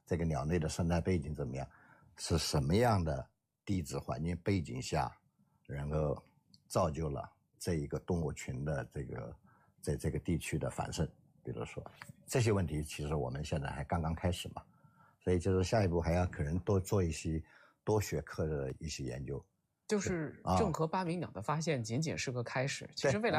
这个鸟类的生态背景怎么样，是什么样的地质环境背景下，然后造就了这一个动物群的在这个地区的繁盛。比如说这些问题，其实我们现在还刚刚开始嘛，所以就是下一步还要可能多做一些多学科的一些研究。 就是郑和8名鸟的发现仅仅是个开始，其实未来